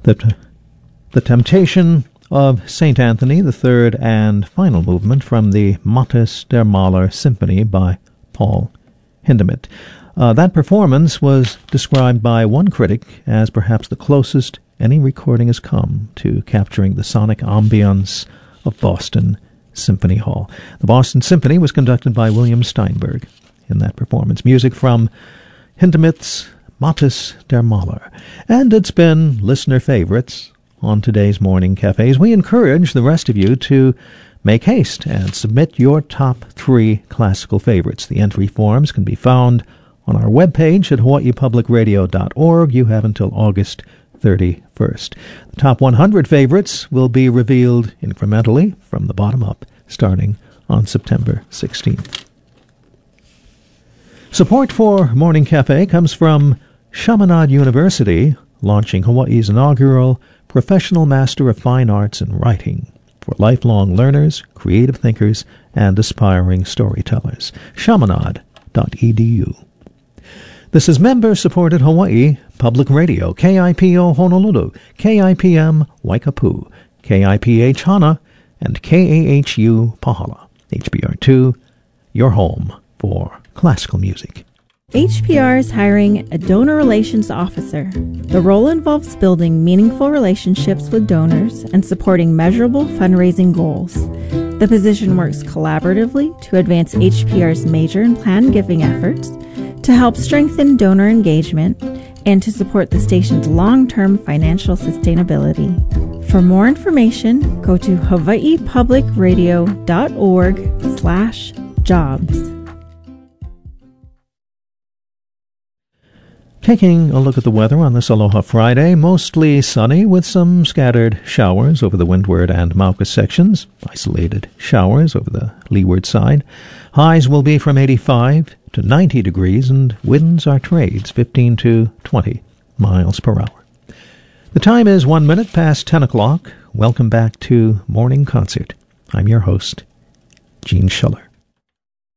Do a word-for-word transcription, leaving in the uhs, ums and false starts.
The, the Temptation of Saint Anthony, the third and final movement from the Matthias der Maler Symphony by Paul Hindemith. Uh, that performance was described by one critic as perhaps the closest any recording has come to capturing the sonic ambience of Boston Symphony Hall. The Boston Symphony was conducted by William Steinberg in that performance. Music from Hindemith's Matthias der Maler. And it's been listener favorites on today's Morning Cafes. We encourage the rest of you to make haste and submit your top three classical favorites. The entry forms can be found on our webpage at hawaii public radio dot org. You have until August thirty-first. The top one hundred favorites will be revealed incrementally from the bottom up starting on September sixteenth. Support for Morning Cafe comes from Chaminade University, launching Hawaii's inaugural Professional Master of Fine Arts in Writing for lifelong learners, creative thinkers, and aspiring storytellers. chaminade dot e d u. This is member-supported Hawaii Public Radio, K I P O Honolulu, K I P M Waikapu, K I P H Hana, and K A H U Pahala. H B R two, your home for classical music. H P R is hiring a donor relations officer. The role involves building meaningful relationships with donors and supporting measurable fundraising goals. The position works collaboratively to advance H P R's major and planned giving efforts, to help strengthen donor engagement, and to support the station's long-term financial sustainability. For more information, go to hawaii public radio dot org slash jobs. Taking a look at the weather on this Aloha Friday, mostly sunny with some scattered showers over the windward and Mauka sections, isolated showers over the leeward side. Highs will be from eighty-five to ninety degrees, and winds are trades fifteen to twenty miles per hour. The time is one minute past ten o'clock. Welcome back to Morning Concert. I'm your host, Gene Schuller.